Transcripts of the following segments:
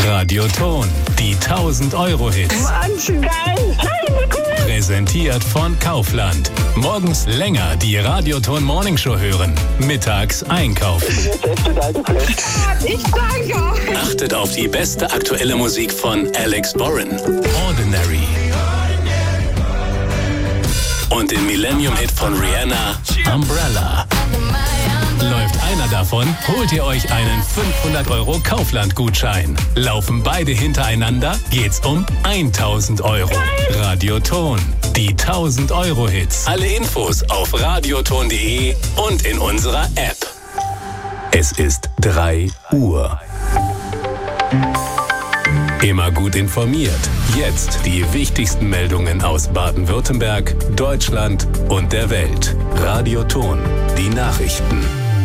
Radioton, die 1000-Euro-Hits. Wahnsinn, geil! Präsentiert von Kaufland. Morgens länger die Radioton Morningshow hören. Mittags einkaufen. Jetzt echt total geflasht. Ich danke euch. Achtet auf die beste aktuelle Musik von Alex Warren. Ordinary. Und den Millennium-Hit von Rihanna, Umbrella. Läuft einer davon, holt ihr euch einen 500 € Kaufland-Gutschein. Laufen beide hintereinander, geht's um 1000 €. Radioton, die 1000-Euro-Hits. Alle Infos auf radioton.de und in unserer App. Es ist 3 Uhr. Immer gut informiert. Jetzt die wichtigsten Meldungen aus Baden-Württemberg, Deutschland und der Welt. Radioton, die Nachrichten.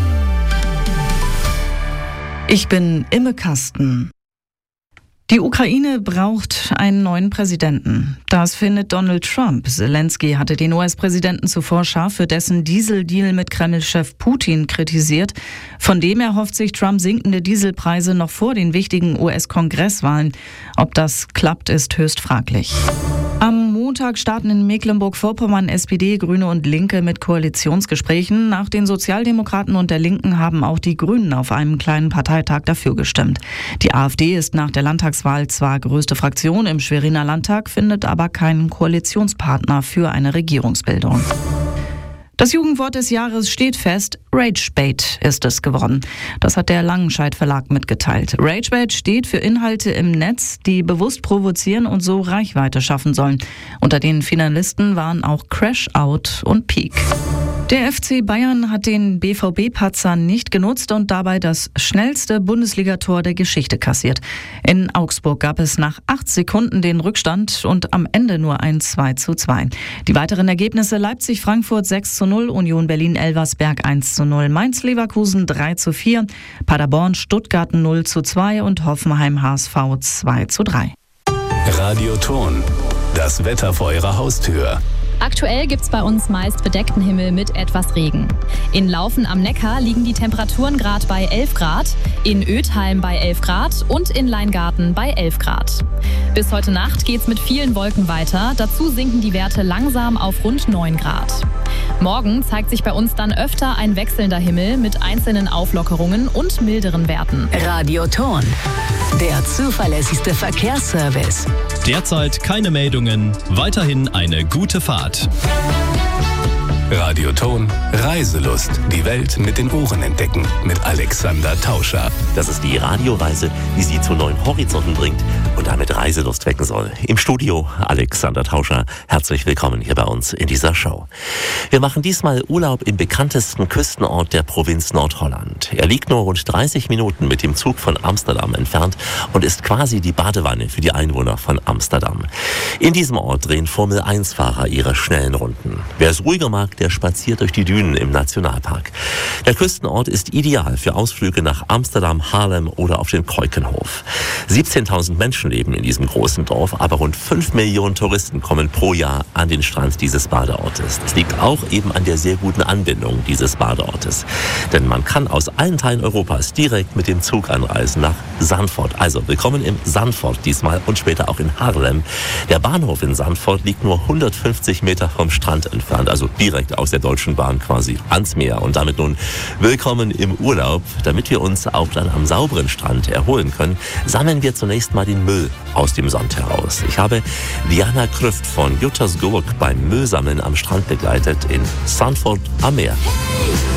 Ich bin Imme Kasten. Die Ukraine braucht einen neuen Präsidenten. Das findet Donald Trump. Zelensky hatte den US-Präsidenten zuvor scharf für dessen Dieseldeal mit Kreml-Chef Putin kritisiert. Von dem erhofft sich Trump sinkende Dieselpreise noch vor den wichtigen US-Kongresswahlen. Ob das klappt, ist höchst fraglich. Am Montag starten in Mecklenburg-Vorpommern SPD, Grüne und Linke mit Koalitionsgesprächen. Nach den Sozialdemokraten und der Linken haben auch die Grünen auf einem kleinen Parteitag dafür gestimmt. Die AfD ist nach der Landtagswahl zwar größte Fraktion im Schweriner Landtag, findet aber keinen Koalitionspartner für eine Regierungsbildung. Das Jugendwort des Jahres steht fest, Ragebait ist es geworden. Das hat der Langenscheidt Verlag mitgeteilt. Ragebait steht für Inhalte im Netz, die bewusst provozieren und so Reichweite schaffen sollen. Unter den Finalisten waren auch Crash Out und Peak. Der FC Bayern hat den BVB-Patzer nicht genutzt und dabei das schnellste Bundesligator der Geschichte kassiert. In Augsburg gab es nach 8 Sekunden den Rückstand und am Ende nur ein 2:2. Die weiteren Ergebnisse: Leipzig-Frankfurt 6:0, Union Berlin-Elversberg 1:0, Mainz-Leverkusen 3:4, Paderborn-Stuttgart 0:2 und Hoffenheim-HSV 2:3. Radioton, das Wetter vor eurer Haustür. Aktuell gibt's bei uns meist bedeckten Himmel mit etwas Regen. In Laufen am Neckar liegen die Temperaturen gerade bei 11 Grad, in Ötheim bei 11 Grad und in Leingarten bei 11 Grad. Bis heute Nacht geht's mit vielen Wolken weiter. Dazu sinken die Werte langsam auf rund 9 Grad. Morgen zeigt sich bei uns dann öfter ein wechselnder Himmel mit einzelnen Auflockerungen und milderen Werten. Radioton, der zuverlässigste Verkehrsservice. Derzeit keine Meldungen, weiterhin eine gute Fahrt. Radioton, Reiselust. Die Welt mit den Ohren entdecken. Mit Alexander Tauscher. Das ist die Radioreise, die Sie zu neuen Horizonten bringt und damit Reiselust wecken soll. Im Studio Alexander Tauscher. Herzlich willkommen hier bei uns in dieser Show. Wir machen diesmal Urlaub im bekanntesten Küstenort der Provinz Nordholland. Er liegt nur rund 30 Minuten mit dem Zug von Amsterdam entfernt und ist quasi die Badewanne für die Einwohner von Amsterdam. In diesem Ort drehen Formel-1-Fahrer ihre schnellen Runden. Wer es ruhiger mag, der spaziert durch die Dünen im Nationalpark. Der Küstenort ist ideal für Ausflüge nach Amsterdam, Haarlem oder auf den Keukenhof. 17.000 Menschen leben in diesem großen Dorf, aber rund 5 Millionen Touristen kommen pro Jahr an den Strand dieses Badeortes. Das liegt auch eben an der sehr guten Anbindung dieses Badeortes. Denn man kann aus allen Teilen Europas direkt mit dem Zug anreisen nach Zandvoort. Also willkommen im Zandvoort diesmal und später auch in Haarlem. Der Bahnhof in Zandvoort liegt nur 150 Meter vom Strand entfernt, also direkt aus der Deutschen Bahn quasi ans Meer. Und damit nun willkommen im Urlaub. Damit wir uns auch dann am sauberen Strand erholen können, sammeln wir zunächst mal den Müll aus dem Sand heraus. Ich habe Diana Krüft von Juttersgurk beim Müllsammeln am Strand begleitet in Zandvoort am Meer.